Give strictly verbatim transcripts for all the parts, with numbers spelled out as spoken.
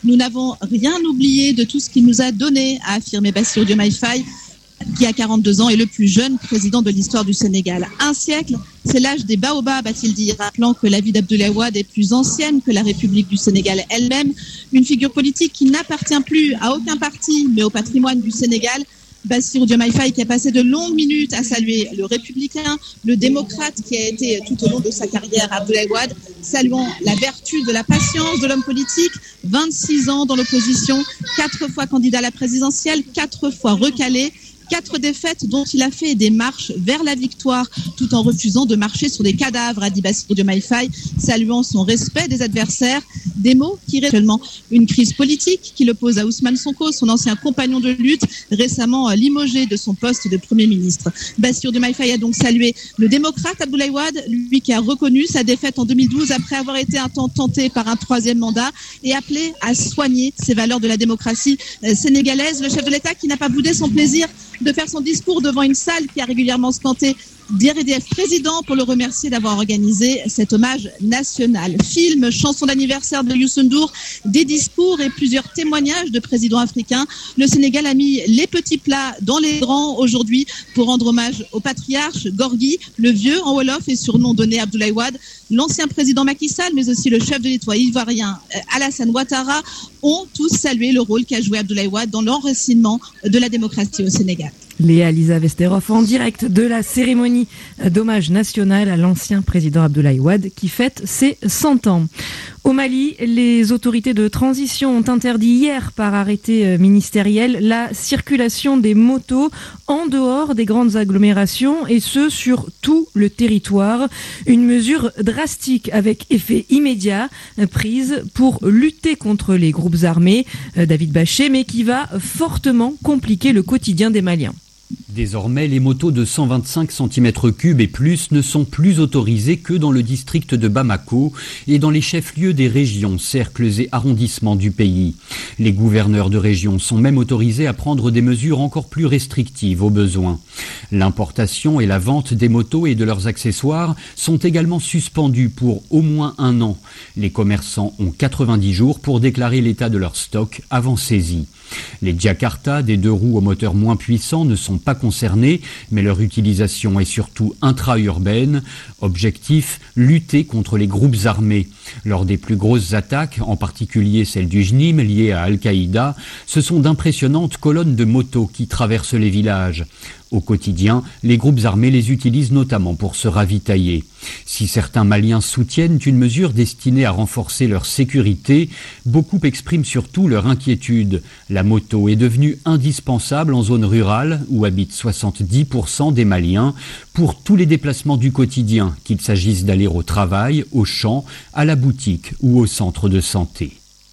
Nous n'avons rien oublié de tout ce qu'il nous a donné, a affirmé Bassirou Diomaye Faye, qui a quarante-deux ans est le plus jeune président de l'histoire du Sénégal. Un siècle, c'est l'âge des baobabs, a-t-il dit, rappelant que la vie d'Abdoulaye Wade est plus ancienne que la République du Sénégal elle-même. Une figure politique qui n'appartient plus à aucun parti, mais au patrimoine du Sénégal. Bassirou Diomaye Faye qui a passé de longues minutes à saluer le républicain, le démocrate qui a été tout au long de sa carrière Abdoulaye Wade, saluant la vertu de la patience de l'homme politique, vingt-six ans dans l'opposition, quatre fois candidat à la présidentielle, quatre fois recalé. Quatre défaites dont il a fait des marches vers la victoire tout en refusant de marcher sur des cadavres, a dit Bassirou Diomaye Faye, saluant son respect des adversaires. Des mots qui révèlent une crise politique qui l'oppose à Ousmane Sonko, son ancien compagnon de lutte, récemment limogé de son poste de Premier ministre. Bassirou Diomaye Faye a donc salué le démocrate Abdoulaye Wade, lui qui a reconnu sa défaite en deux mille douze après avoir été un temps tenté par un troisième mandat et appelé à soigner ses valeurs de la démocratie sénégalaise. Le chef de l'État qui n'a pas boudé son plaisir de faire son discours devant une salle qui a régulièrement scanté D R D F président pour le remercier d'avoir organisé cet hommage national. Film, chanson d'anniversaire de Youssou N'Dour, des discours et plusieurs témoignages de présidents africains. Le Sénégal a mis les petits plats dans les grands aujourd'hui pour rendre hommage au patriarche Gorgui, le vieux en Wolof et surnom donné à Abdoulaye Wade. L'ancien président Macky Sall, mais aussi le chef de l'État ivoirien Alassane Ouattara ont tous salué le rôle qu'a joué Abdoulaye Wade dans l'enracinement de la démocratie au Sénégal. Léa Lisa Vesterhoff en direct de la cérémonie d'hommage national à l'ancien président Abdoulaye Wade qui fête ses cent ans. Au Mali, les autorités de transition ont interdit hier par arrêté ministériel la circulation des motos en dehors des grandes agglomérations et ce sur tout le territoire. Une mesure drastique avec effet immédiat prise pour lutter contre les groupes armés, David Bachet, mais qui va fortement compliquer le quotidien des Maliens. Désormais, les motos de cent vingt-cinq centimètres cubes et plus ne sont plus autorisées que dans le district de Bamako et dans les chefs-lieux des régions, cercles et arrondissements du pays. Les gouverneurs de région sont même autorisés à prendre des mesures encore plus restrictives au besoin. L'importation et la vente des motos et de leurs accessoires sont également suspendues pour au moins un an. Les commerçants ont quatre-vingt-dix jours pour déclarer l'état de leur stock avant saisie. Les Jakarta, des deux roues au moteur moins puissant, ne sont pas concernés, mais leur utilisation est surtout intra-urbaine. Objectif, lutter contre les groupes armés. Lors des plus grosses attaques, en particulier celle du J N I M liée à Al-Qaïda, ce sont d'impressionnantes colonnes de motos qui traversent les villages. Au quotidien, les groupes armés les utilisent notamment pour se ravitailler. Si certains Maliens soutiennent une mesure destinée à renforcer leur sécurité, beaucoup expriment surtout leur inquiétude. La moto est devenue indispensable en zone rurale, où habitent soixante-dix pour cent des Maliens, pour tous les déplacements du quotidien, qu'il s'agisse d'aller au travail, au champ, à la boutique ou au centre de santé.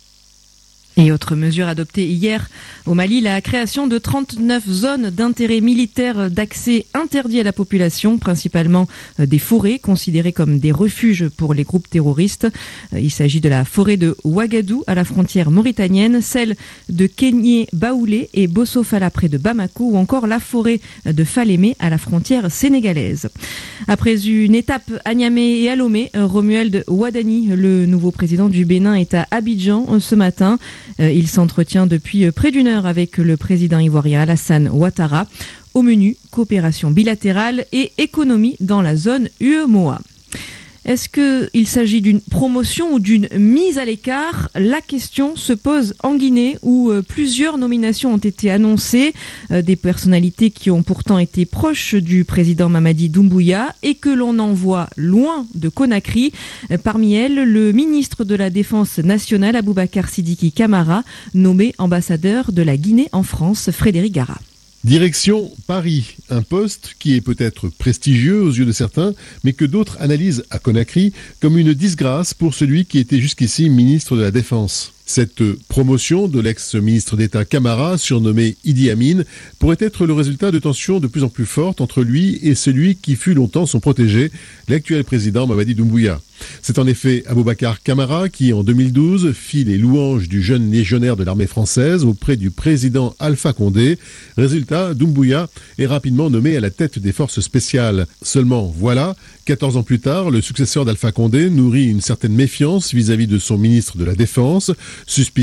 Et autre mesure adoptée hier au Mali, la création de trente-neuf zones d'intérêt militaire d'accès interdit à la population, principalement des forêts considérées comme des refuges pour les groupes terroristes. Il s'agit de la forêt de Ouagadou à la frontière mauritanienne, celle de Kenyé-Baoulé et Bosso-Fala près de Bamako ou encore la forêt de Falémé à la frontière sénégalaise. Après une étape à Niamey et à Lomé, Romuald Wadani, le nouveau président du Bénin, est à Abidjan ce matin. Il s'entretient depuis près d'une heure avec le président ivoirien Alassane Ouattara. Au menu, coopération bilatérale et économie dans la zone U E M O A. Est-ce qu'il s'agit d'une promotion ou d'une mise à l'écart ? La question se pose en Guinée où plusieurs nominations ont été annoncées, des personnalités qui ont pourtant été proches du président Mamadi Doumbouya et que l'on envoie loin de Conakry. Parmi elles, le ministre de la Défense nationale, Aboubacar Sidiki Camara, nommé ambassadeur de la Guinée en France, Frédéric Gara. Direction Paris, un poste qui est peut-être prestigieux aux yeux de certains, mais que d'autres analysent à Conakry comme une disgrâce pour celui qui était jusqu'ici ministre de la Défense. Cette promotion de l'ex-ministre d'État Camara, surnommé Idi Amin, pourrait être le résultat de tensions de plus en plus fortes entre lui et celui qui fut longtemps son protégé, l'actuel président Mamadi Doumbouya. C'est en effet Aboubacar Camara qui, en deux mille douze, fit les louanges du jeune légionnaire de l'armée française auprès du président Alpha Condé. Résultat, Doumbouya est rapidement nommé à la tête des forces spéciales. Seulement, voilà, quatorze ans plus tard, le successeur d'Alpha Condé nourrit une certaine méfiance vis-à-vis de son ministre de la Défense, suspicieux